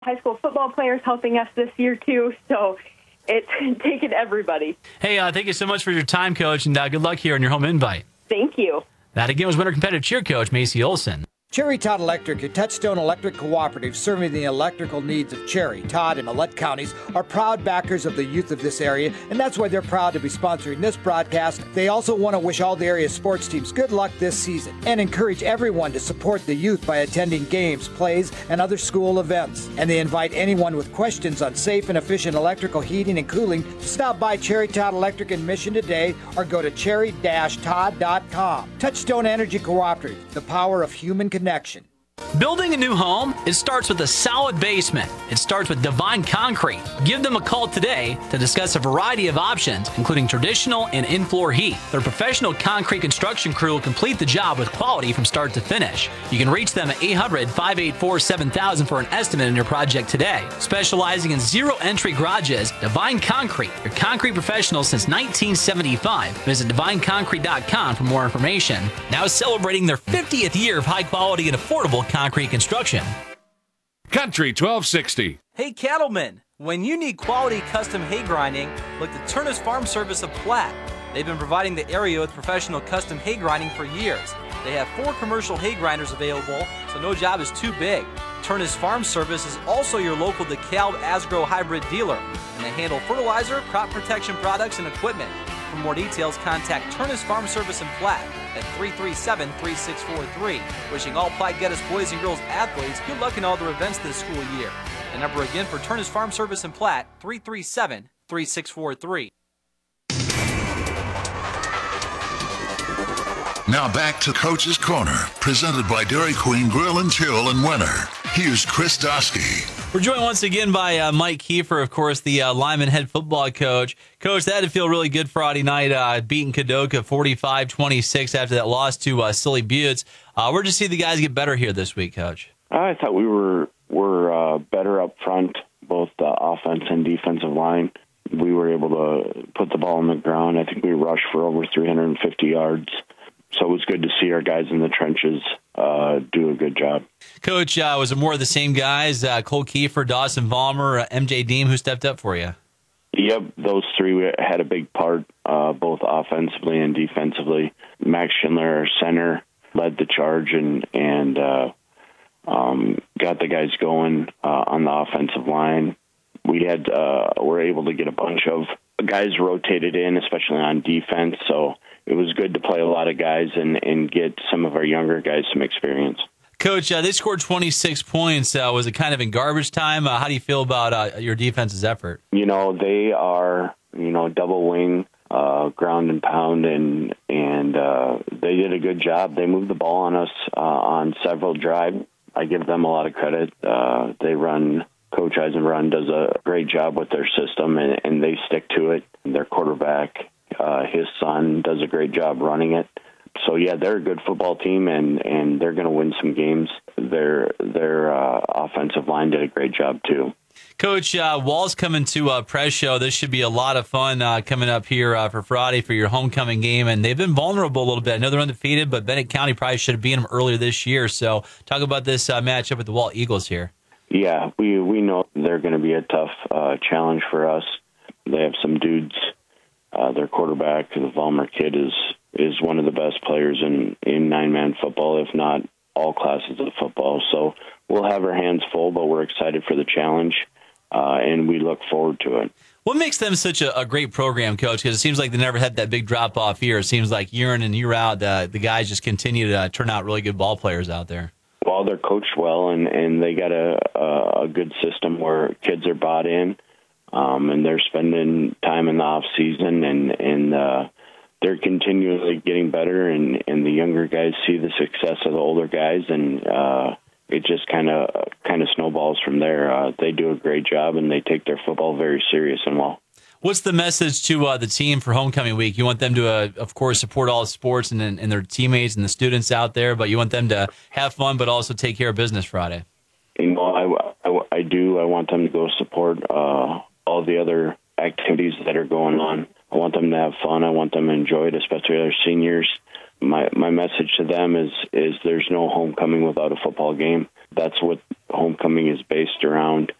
high school football players helping us this year too, so it's taken everybody. Hey, thank you so much for your time, Coach, and good luck here on your home invite. Thank you. That again was Winter Competitive Cheer Coach Macy Olson. Cherry Todd Electric, a Touchstone electric cooperative serving the electrical needs of Cherry, Todd, and Millette counties, are proud backers of the youth of this area, and that's why they're proud to be sponsoring this broadcast. They also want to wish all the area sports teams good luck this season and encourage everyone to support the youth by attending games, plays, and other school events. And they invite anyone with questions on safe and efficient electrical heating and cooling to stop by Cherry Todd Electric in Mission today or go to cherry-todd.com. Touchstone Energy Cooperative, the power of human connection. Building a new home, it starts with a solid basement. It starts with Divine Concrete. Give them a call today to discuss a variety of options, including traditional and in-floor heat. Their professional concrete construction crew will complete the job with quality from start to finish. You can reach them at 800-584-7000 for an estimate on your project today. Specializing in zero-entry garages, Divine Concrete, your concrete professional since 1975. Visit divineconcrete.com for more information. Now celebrating their 50th year of high-quality and affordable concrete construction. Country 1260. Hey cattlemen, when you need quality custom hay grinding, look to Turnus Farm Service of Platte. They've been providing the area with professional custom hay grinding for years. They have 4 commercial hay grinders available, so no job is too big. Turnus Farm Service is also your local DeKalb Asgrow hybrid dealer, and they handle fertilizer, crop protection products, and equipment. For more details, contact Turnus Farm Service in Platte at 337-3643. Wishing all Platte Geddes boys and girls athletes good luck in all their events this school year. The number again for Turnus Farm Service in Platte, 337-3643. Now back to Coach's Corner, presented by Dairy Queen Grill and Chill in Winter. Here's Chris Dosky. We're joined once again by Mike Kiefer, of course, the Lyman head football coach. Coach, that had to feel really good Friday night, beating Kadoka 45-26 after that loss to Silly Buttes. Where'd you see the guys get better here this week, Coach? I thought we were better up front, both the offense and defensive line. We were able to put the ball on the ground. I think we rushed for over 350 yards. So it was good to see our guys in the trenches do a good job. Coach, was it more of the same guys, Cole Kiefer, Dawson Vollmer, MJ Deem, who stepped up for you? Yep, those three had a big part, both offensively and defensively. Max Schindler, our center, led the charge and got the guys going on the offensive line. We were able to get a bunch of guys rotated in, especially on defense, so it was good to play a lot of guys and get some of our younger guys some experience. Coach, they scored 26 points. Was it kind of in garbage time? How do you feel about your defense's effort? They are, double wing, ground and pound, and they did a good job. They moved the ball on us on several drives. I give them a lot of credit. Coach Eisenbrun does a great job with their system, and they stick to it. Their quarterback, his son, does a great job running it. So, yeah, they're a good football team, and they're going to win some games. Their offensive line did a great job, too. Coach, Wall's coming to Press Show. This should be a lot of fun coming up here for Friday for your homecoming game. And they've been vulnerable a little bit. I know they're undefeated, but Bennett County probably should have beaten them earlier this year. So talk about this matchup with the Wall Eagles here. Yeah, we know they're going to be a tough challenge for us. They have some dudes. Their quarterback, the Vollmer kid, is one of the best players in 9-man football, if not all classes of football. So we'll have our hands full, but we're excited for the challenge, and we look forward to it. What makes them such a great program, Coach? Because it seems like they never had that big drop-off here. It seems like year in and year out, the guys just continue to turn out really good ball players out there. Well, they're coached well, and they got a good system where kids are bought in, and they're spending time in the off season, and they're continually getting better, and the younger guys see the success of the older guys, and it just kind of snowballs from there. They do a great job, and they take their football very serious and well. What's the message to the team for homecoming week? You want them to, of course, support all sports and their teammates and the students out there, but you want them to have fun but also take care of business Friday. I do. I want them to go support all the other activities that are going on. I want them to have fun. I want them to enjoy it, especially our seniors. My message to them is there's no homecoming without a football game. that's what homecoming is based around.